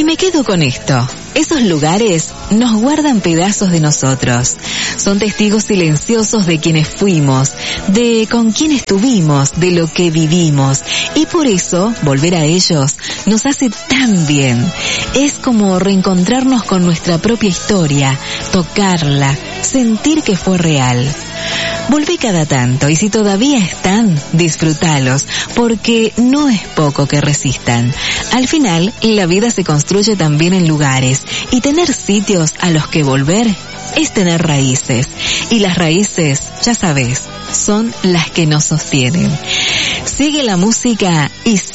me quedo con esto. Esos lugares nos guardan pedazos de nosotros. Son testigos silenciosos de quienes fuimos, de con quién estuvimos, de lo que vivimos. Y por eso, volver a ellos nos hace tan bien. Es como reencontrarnos con nuestra propia historia, tocarla, sentir que fue real. Volvé cada tanto y si todavía están, disfrútalos, porque no es poco que resistan. Al final, la vida se construye también en lugares y tener sitios a los que volver es tener raíces. Y las raíces, ya sabes, son las que nos sostienen. Sigue la música y